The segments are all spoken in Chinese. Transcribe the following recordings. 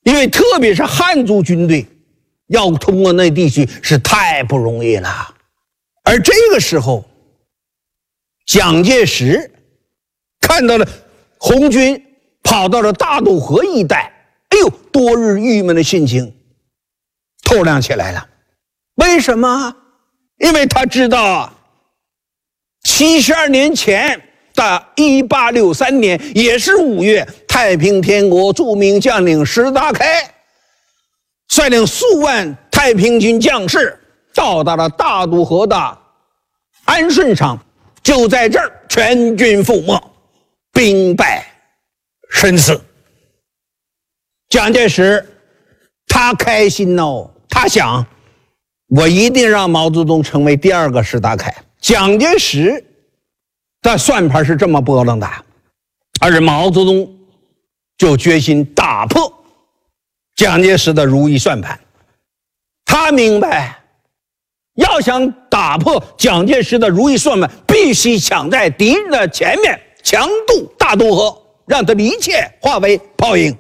因为特别是汉族军队要通过那地区是太不容易了。而这个时候，蒋介石看到了红军跑到了大渡河一带，哎呦，多日郁闷的心情透亮起来了。为什么？因为他知道啊，72年前的1863年，也是5月，太平天国著名将领石达开率领数万太平军将士到达了大渡河的安顺上，就在这儿全军覆没，兵败身死。蒋介石他开心哦，他想我一定让毛泽东成为第2个石达开。蒋介石的算盘是这么拨弄的，而毛泽东就决心打破蒋介石的如意算盘。他明白，要想打破蒋介石的如意算盘，必须抢在敌人的前面，强渡大渡河，让他的一切化为泡影。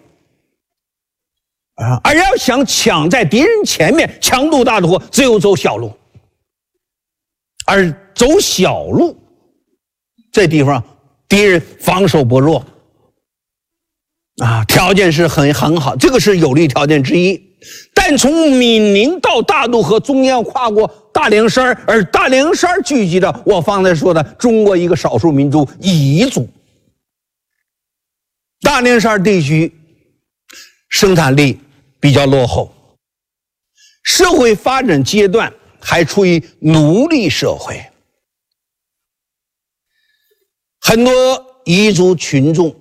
而要想抢在敌人前面，强渡大渡河，只有走小路。而走小路，这地方敌人防守薄弱啊，条件是很好，这个是有利条件之一。但从闽宁到大渡河中间要跨过大凉山，而大凉山聚集着我方才说的中国一个少数民族彝族。大凉山地区生产力比较落后，社会发展阶段还处于奴隶社会，很多彝族群众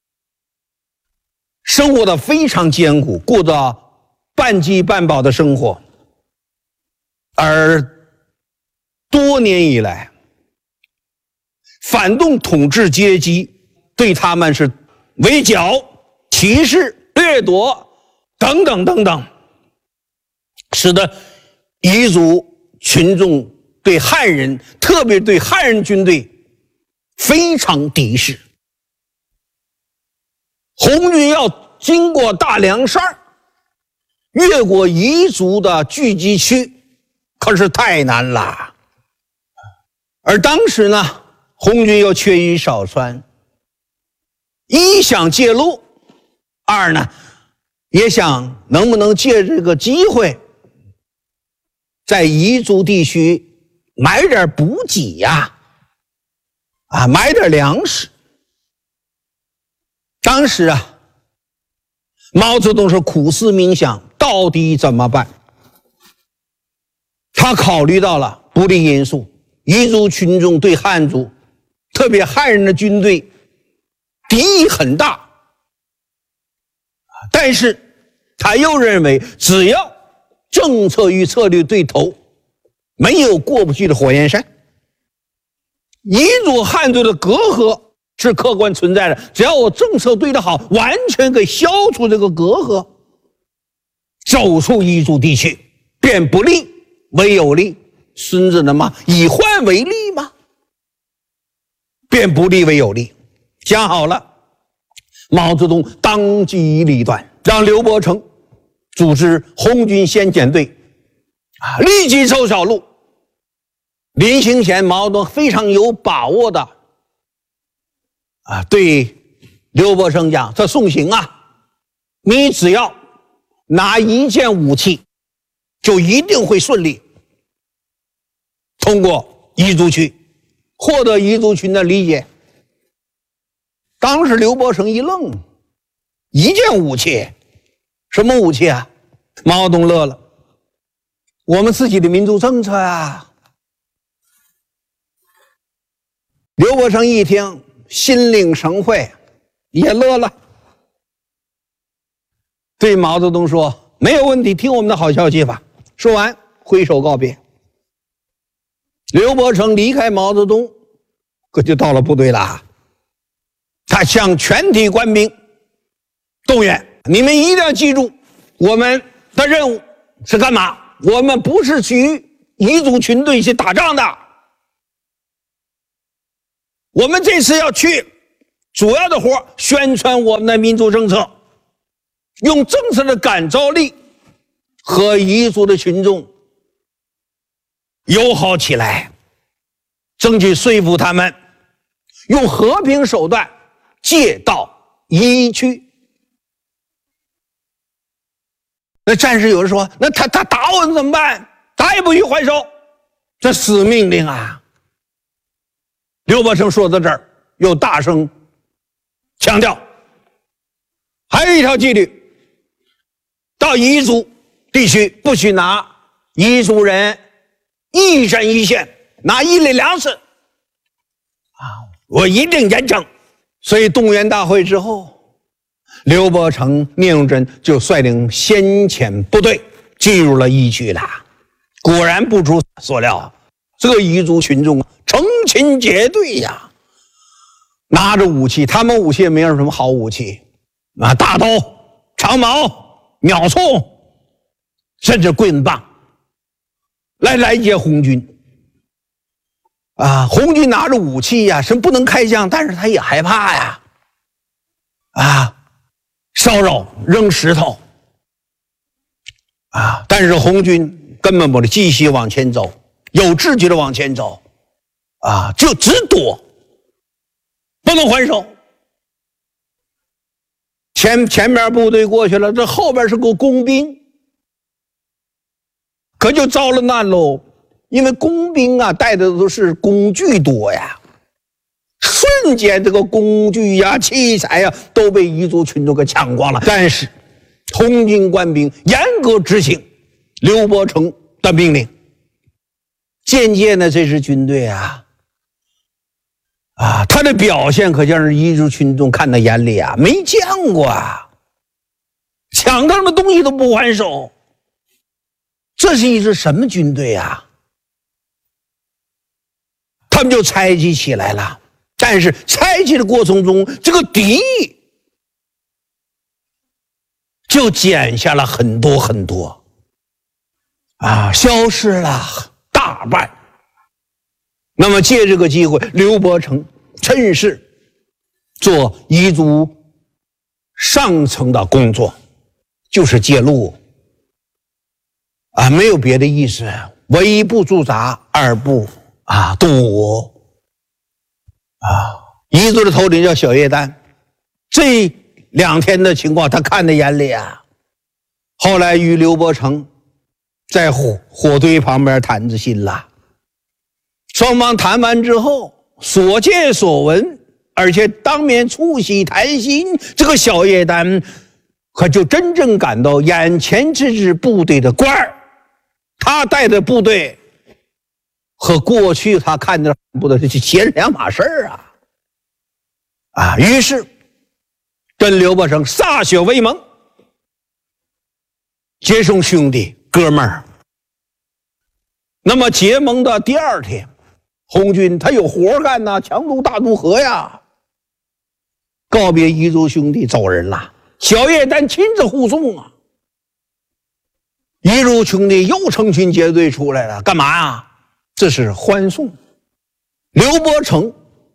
生活的非常艰苦，过着半饥半饱的生活，而多年以来，反动统治阶级对他们是围剿、歧视、掠夺等等等等，使得彝族群众对汉人，特别对汉人军队非常敌视。红军要经过大凉山，越过彝族的聚集区，可是太难了。而当时呢，红军又缺衣少穿，一想借路，二呢也想能不能借这个机会在彝族地区买点补给呀，买点粮食。当时啊，毛泽东是苦思冥想，到底怎么办？他考虑到了不利因素，彝族群众对汉族，特别汉人的军队敌意很大，但是他又认为只要政策与策略对头，没有过不去的火焰山。彝族汉族的隔阂是客观存在的，只要我政策对得好，完全可以消除这个隔阂，走出彝族地区，变不利为有利。孙子的嘛，以患为利嘛，变不利为有利。讲好了，毛泽东当机立断，让刘伯承组织红军先遣队，立即走小路。临行前，毛泽东非常有把握的对刘伯承讲，这送行你只要拿一件武器，就一定会顺利通过彝族区，获得彝族群的理解。当时刘伯承一愣，一件武器？什么武器啊？毛泽东乐了，我们自己的民族政策啊。刘伯承一听，心领神会，也乐了，对毛泽东说，没有问题，听我们的好消息吧。说完挥手告别。刘伯承离开毛泽东，可就到了部队了。他向全体官兵动员，你们一定要记住我们的任务是干嘛？我们不是去彝族群队去打仗的，我们这次要去主要的活宣传我们的民族政策， 用政策的感召力和彝族的群众友好起来，争取说服他们用和平手段借道彝区。那战士有人说，那他打我们怎么办？他也不许还手，这死命令啊！刘伯承说到这儿，又大声强调，还有一条纪律，到彝族地区不许拿彝族人一针一线，拿1两粮食我一定严惩。所以动员大会之后，刘伯承、聂荣臻就率领先遣部队进入了彝区了。果然不出所料，这个彝族群众成群结队呀，拿着武器，他们武器也没有什么好武器大刀、长矛、秒铳，甚至棍棒，来接红军。红军拿着武器呀，是不能开枪，但是他也害怕呀，骚扰、扔石头，但是红军根本不能继续往前走，有秩序的往前走，就只躲，不能还手。前面部队过去了，这后边是个工兵，可就遭了难喽。因为工兵带的都是工具多呀，瞬间这个工具呀、器材呀都被彝族群众给抢光了。但是红军官兵严格执行刘伯承的命令，渐渐的这支军队他的表现可将是彝族群众看在眼里没见过抢到的东西都不还手，这是一支什么军队他们就猜忌起来了，但是猜忌的过程中，这个敌意就减下了很多很多，消失了大半。那么借这个机会，刘伯承趁势做彝族上层的工作，就是揭露没有别的意思，唯一不驻扎，二不动武彝族的头领叫小叶丹，这2天的情况他看在眼里后来与刘伯承在火堆旁边谈着心了，双方谈完之后，所见所闻，而且当面促膝谈心，这个小叶丹可就真正感到眼前这支部队的官儿，他带的部队和过去他看的部队是截然两码事于是跟刘伯承歃血为盟，结成兄弟哥们儿。那么结盟的第2天，红军他有活干强渡大渡河告别彝族兄弟走人了，小叶丹亲自护送彝族兄弟又成群结队出来了，干嘛这是欢送。刘伯承